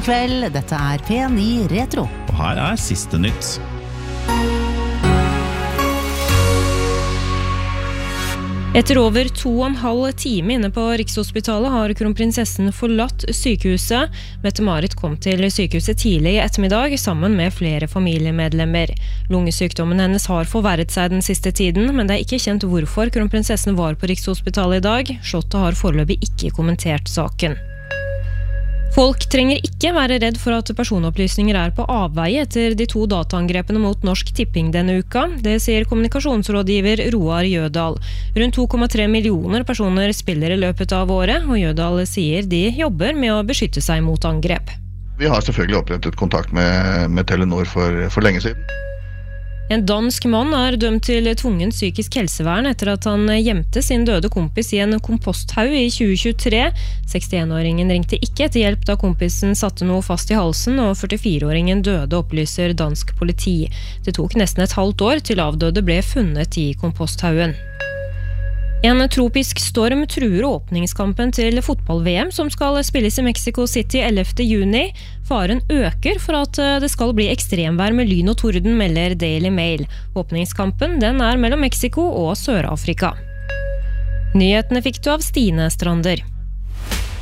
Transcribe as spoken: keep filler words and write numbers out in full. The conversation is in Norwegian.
God kveld, dette er P ni Retro. Og her er siste nytt. Etter over to og en halv time inne på Rikshospitalet har kronprinsessen forlatt sykehuset. Mette-Marit kom til sykehuset tidlig i ettermiddag sammen med flere familiemedlemmer. Lungesykdommen hennes har forverret seg den siste tiden, men det er ikke kjent hvorfor kronprinsessen var på Rikshospitalet i dag. Slottet har foreløpig ikke kommentert saken. Folk trenger ikke være redd for at personopplysninger er på avveie etter de to dataangrepene mot Norsk Tipping denne uka. Det sier kommunikasjonsrådgiver Roar Jødal. Rundt to komma tre millioner personer spiller i løpet av året, og Jødal sier de jobber med å beskytte seg mot angrep. Vi har selvfølgelig opprettet kontakt med, med Telenor for, for lenge siden. En dansk mann er dømt til tvungent psykisk helsevern etter at han gjemte sin døde kompis i en komposthaug i tjue tjuetre. sekstien-åringen ringte ikke etter hjelp da kompisen satte noe fast i halsen, og førtifire-åringen døde, opplyser dansk politi. Det tok nesten et halvt år til avdøde ble funnet i komposthaugen. En tropisk storm truer åpningskampen til fotball-V M som skal spilles i Mexico City ellevte juni. Faren øker for at det skal bli ekstremvær med lyn og torden, melder Daily Mail. Åpningskampen den er mellom Mexico og Sør-Afrika. Nyhetene fikk du av Stine Strander.